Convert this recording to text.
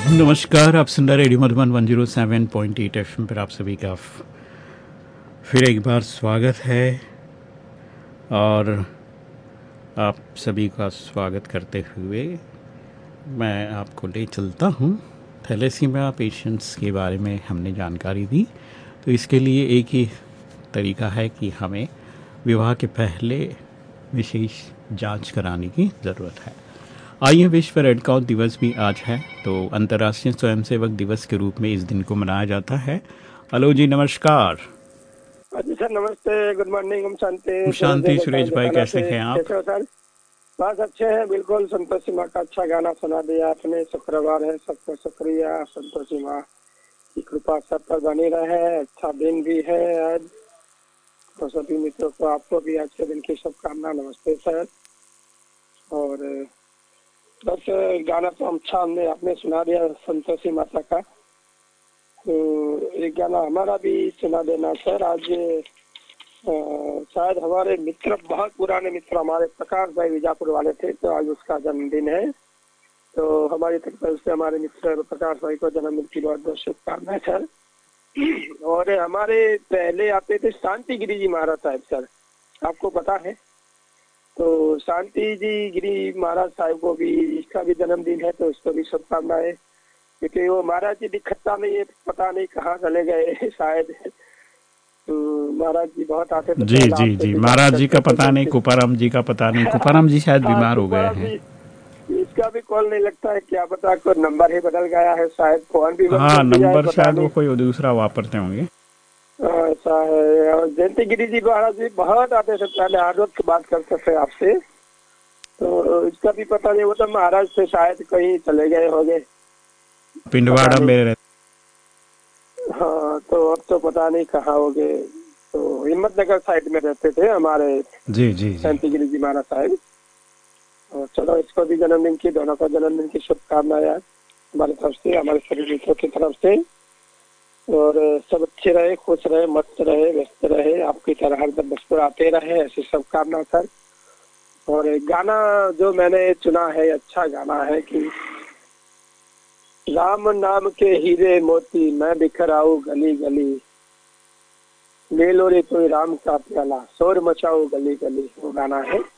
नमस्कार, आप सुन रहे रेडियो मधुबन 107.8 एफएम पर आप सभी का फिर एक बार स्वागत है। और आप सभी का स्वागत करते हुए मैं आपको ले चलता हूँ। थैलेसीमिया पेशेंट्स के बारे में हमने जानकारी दी, तो इसके लिए एक ही तरीका है कि हमें विवाह के पहले विशेष जांच कराने की ज़रूरत है। आइए, विश्व रेड क्रॉस दिवस भी आज है, तो अंतर्राष्ट्रीय स्वयंसेवक दिवस के रूप में इस दिन को मनाया जाता है। हेलो जी, नमस्कार। जी सर, नमस्ते, गुड मॉर्निंग। हम शांति शांति सुरेश भाई, कैसे हैं आप? कैसे हो सर? बस अच्छे हैं, बिल्कुल। संतोषी माँ का अच्छा गाना सुना दिया आपने। शुक्रवार है, सबको शुक्रिया। संतोषी माँ की कृपा सब पर बनी रहे। अच्छा दिन भी है आज, तो सभी मित्रों को, आपको भी आज के दिन की शुभकामना। नमस्ते सर। और बस गाना तो अच्छा आपने सुना दिया संतोषी माता का, तो एक गाना हमारा भी सुना देना सर। आज शायद हमारे मित्र, बहुत पुराने मित्र, हमारे प्रकाश भाई विजापुर वाले थे, तो आज उसका जन्मदिन है। तो हमारी तरफ से हमारे मित्र प्रकाश भाई को जन्मदिन की बहुत बहुत शुभकामनाएं सर। और हमारे पहले आते थे शांति गिरी जी महाराज साहब सर, आपको पता है? तो शांति जी गिरी महाराज साहब को भी, इसका भी जन्मदिन है, तो उसको भी शुभकामनाएं। क्योंकि वो महाराज जी दिखता नहीं है, पता नहीं कहाँ चले गए शायद। तो महाराज जी बहुत आते थे। जी जी जी, महाराज जी का पता नहीं, कुपाराम जी का पता नहीं। कुपाराम जी शायद हाँ, बीमार हो गए हैं। इसका भी कॉल नहीं लगता है, क्या पता, कोई नंबर ही बदल गया है शायद, फोन भी बंद हाँ, कर दिया है, नंबर पता शायद वो नहीं। कोई दूसरा वापरते होंगे। ऐसा है। और जयंती गिरी जी महाराज जी बहुत आते थे पहले, हर रोज बात करते थे आपसे। तो इसका भी पता नहीं, वो तो महाराज से शायद कहीं चले गए होंगे, पिंडवाड़ा में रहते। हाँ, तो अब तो पता नहीं कहाँ हो गए। तो हिम्मतनगर साइड में रहते थे हमारे जी जी जी। शांति गिरी जी महाराज साहब। और चलो, इसको भी जन्मदिन की, दोनों को जन्मदिन की शुभकामनाएं हमारी तरफ से, हमारे सभी मित्रों की तरफ से। और सब अच्छे रहे, खुश रहे, मस्त रहे, व्यस्त रहे, आपकी तरह हरदम मुस्कुराते रहे, ऐसी शुभकामना सर। और गाना जो मैंने चुना है, अच्छा गाना है कि राम नाम के हीरे मोती मैं बिखराऊं गली गली, ले लो रे कोई राम का प्याला, शोर मचाओ गली गली, वो गाना है।